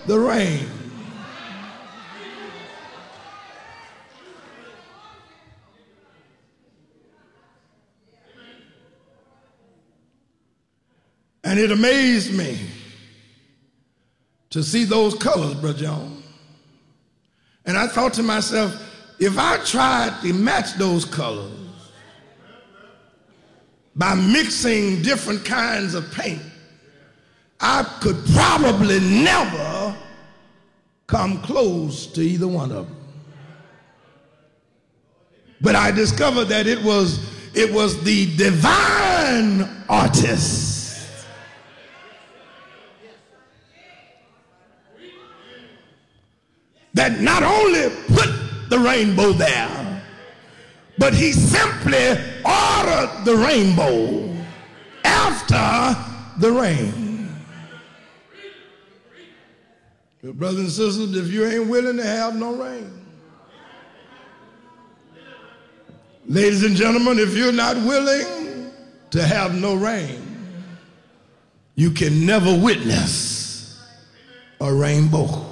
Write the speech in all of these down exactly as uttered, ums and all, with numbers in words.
the rain. And it amazed me to see those colors, Brother John. And I thought to myself, if I tried to match those colors by mixing different kinds of paint, I could probably never come close to either one of them. But I discovered that it was, it was the divine artist that not only put the rainbow there, but he simply ordered the rainbow after the rain. Your brothers and sisters, if you ain't willing to have no rain, ladies and gentlemen, if you're not willing to have no rain, you can never witness a rainbow.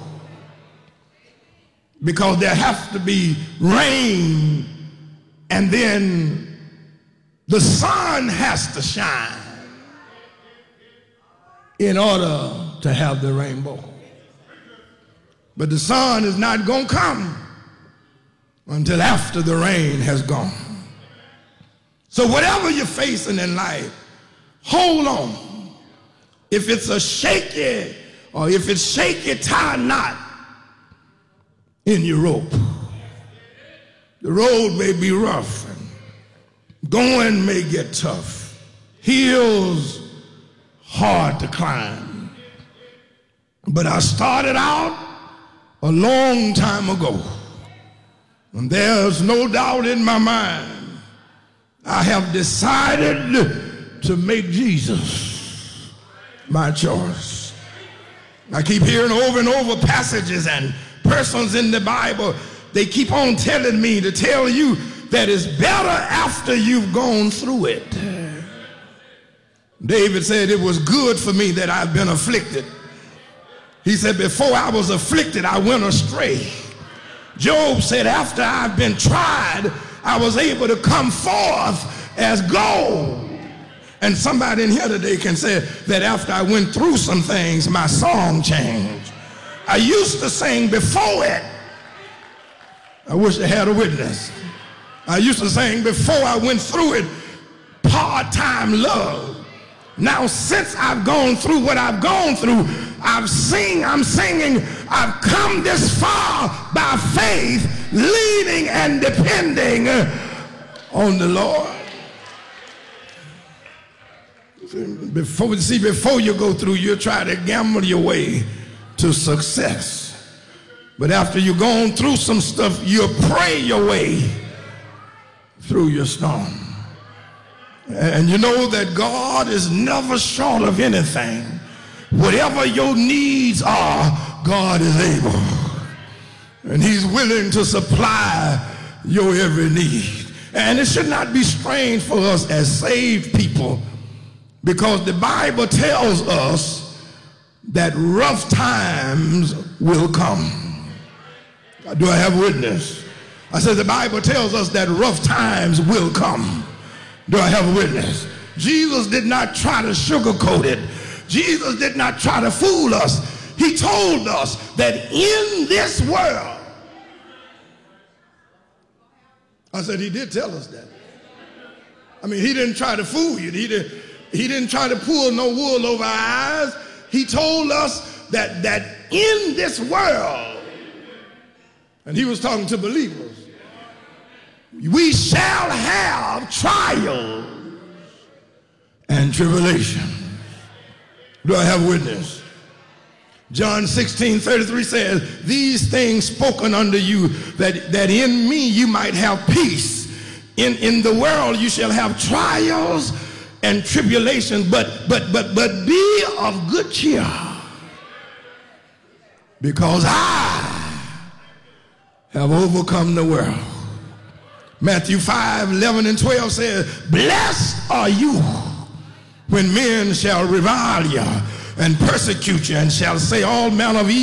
Because there has to be rain, and then the sun has to shine in order to have the rainbow. But the sun is not going to come until after the rain has gone. So whatever you're facing in life, hold on. If it's a shaky, or if it's shaky, tie a knot in your rope. The road may be rough and going may get tough. Hills hard to climb. But I started out a long time ago, and there's no doubt in my mind I have decided to make Jesus my choice. I keep hearing over and over passages and persons in the Bible, they keep on telling me to tell you that it's better after you've gone through it. David said, it was good for me that I've been afflicted. He said, before I was afflicted, I went astray. Job said, after I've been tried, I was able to come forth as gold. And somebody in here today can say that after I went through some things, my song changed. I used to sing before it. I wish I had a witness. I used to sing before I went through it, part-time love. Now since I've gone through what I've gone through, I've sing, I'm singing, I've come this far by faith, leaning and depending on the Lord. Before, see, before you go through, you try to gamble your way to success. But after you've gone through some stuff, you pray your way through your storm. And you know that God is never short of anything. Whatever your needs are, God is able. And he's willing to supply your every need. And it should not be strange for us as saved people, because the Bible tells us that rough times will come. Do I have witness? I said the Bible tells us that rough times will come. Do I have a witness? Jesus did not try to sugarcoat it. Jesus did not try to fool us. He told us that in this world, I said he did tell us that. I mean, he didn't try to fool you. He, did, he didn't try to pull no wool over our eyes. He told us that, that in this world, and he was talking to believers, we shall have trials and tribulation. Do I have witness? John sixteen thirty-three says, these things spoken unto you, that, that in me you might have peace. In, in the world you shall have trials and tribulations, but, but, but, but be of good cheer, because I have overcome the world. Matthew five, eleven and twelve says, blessed are you when men shall revile you and persecute you and shall say all manner of evil